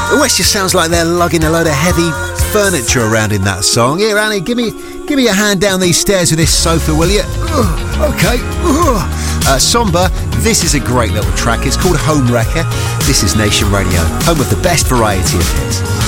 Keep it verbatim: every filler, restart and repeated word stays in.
It always just sounds like they're lugging a load of heavy furniture around in that song. Here, Annie, give me give me a hand down these stairs with this sofa, will you? Ugh, okay. Ugh. Uh, Somber, this is a great little track. It's called Home Wrecker. This is Nation Radio, home of the best variety of hits.